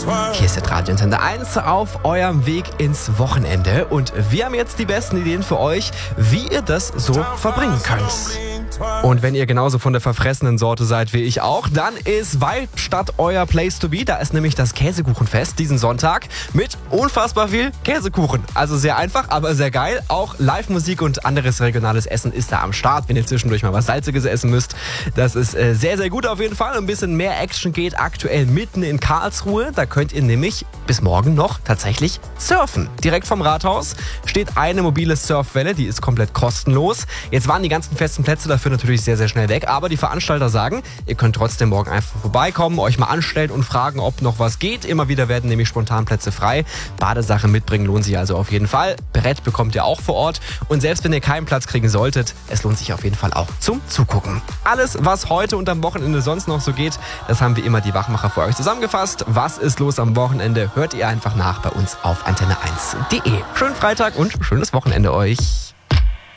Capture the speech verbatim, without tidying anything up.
Hier ist der Radio Antenne eins auf eurem Weg ins Wochenende. Und wir haben jetzt die besten Ideen für euch, wie ihr das so verbringen könnt. Und wenn ihr genauso von der verfressenen Sorte seid wie ich auch, dann ist Waldstadt euer Place to be. Da ist nämlich das Käsekuchenfest diesen Sonntag mit unfassbar viel Käsekuchen. Also sehr einfach, aber sehr geil. Auch Live-Musik und anderes regionales Essen ist da am Start, wenn ihr zwischendurch mal was Salziges essen müsst. Das ist äh, sehr, sehr gut auf jeden Fall. Ein bisschen mehr Action geht aktuell mitten in Karlsruhe. Da könnt ihr nämlich bis morgen noch tatsächlich surfen. Direkt vom Rathaus steht eine mobile Surfwelle, die ist komplett kostenlos. Jetzt waren die ganzen festen Plätze dafür natürlich sehr, sehr schnell weg, aber die Veranstalter sagen, ihr könnt trotzdem morgen einfach vorbeikommen, euch mal anstellen und fragen, ob noch was geht. Immer wieder werden nämlich spontan Plätze frei. Badesachen mitbringen lohnt sich also auf jeden Fall. Brett bekommt ihr auch vor Ort und selbst wenn ihr keinen Platz kriegen solltet, es lohnt sich auf jeden Fall auch zum Zugucken. Alles, was heute und am Wochenende sonst noch so geht, das haben wie immer die Wachmacher für euch zusammengefasst. Was ist los am Wochenende? Hört ihr einfach nach bei uns auf antenne eins punkt de. Schönen Freitag und schönes Wochenende euch.